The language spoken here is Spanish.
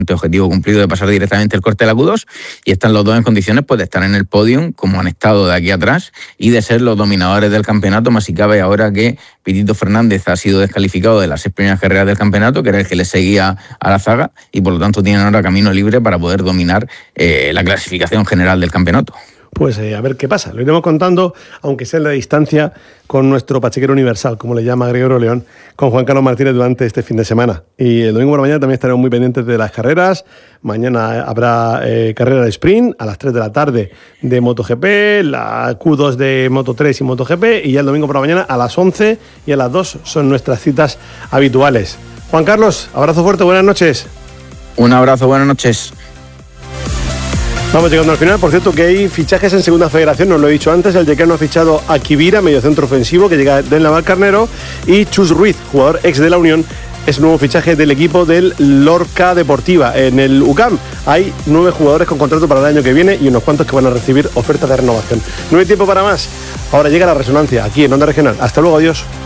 objetivo cumplido de pasar directamente el corte de la Q2 y están los dos en condiciones pues de estar en el podium como han estado de aquí atrás y de ser los dominadores del campeonato, más si cabe ahora que Pitito Fernández ha sido descalificado de las 6 primeras carreras del campeonato, que era el que le seguía a la zaga, y por lo tanto tienen ahora camino libre para poder dominar la clasificación general del campeonato. Pues a ver qué pasa. Lo iremos contando, aunque sea en la distancia, con nuestro pachequero universal, como le llama Gregorio León, con Juan Carlos Martínez durante este fin de semana. Y el domingo por la mañana también estaremos muy pendientes de las carreras. Mañana habrá carrera de sprint a las 3 de la tarde de MotoGP, la Q2 de Moto3 y MotoGP, y ya el domingo por la mañana a las 11 y a las 2 son nuestras citas habituales. Juan Carlos, abrazo fuerte, buenas noches. Un abrazo, buenas noches. Vamos llegando al final. Por cierto, que hay fichajes en Segunda Federación, nos lo he dicho antes. El Decano ha fichado a Kibira, mediocentro ofensivo, que llega del Navalcarnero, y Chus Ruiz, jugador ex de la Unión, es un nuevo fichaje del equipo del Lorca Deportiva. En el UCAM hay 9 jugadores con contrato para el año que viene y unos cuantos que van a recibir ofertas de renovación. No hay tiempo para más. Ahora llega La Resonancia, aquí en Onda Regional. Hasta luego, adiós.